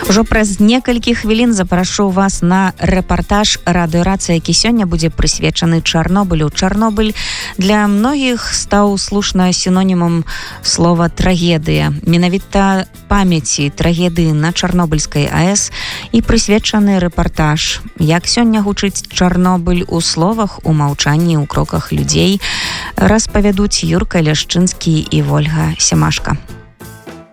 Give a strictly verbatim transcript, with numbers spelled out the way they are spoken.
Ужо праз некалькі хвілін запрашу вас на рэпартаж радыёрацыі, які сёння будзе прысвечаны Чарнобылю. Чарнобыль для многіх стаў слушна сінонімам слова трагедыя. Менавіта памяці трагедыі на Чарнобыльскай АЭС і прысвечаны рэпартаж. Як сёння гучыць Чарнобыль у словах, у маўчанні, у кроках людзей, распавядуць Юрка Ляшчынскі і Вольга Семашка.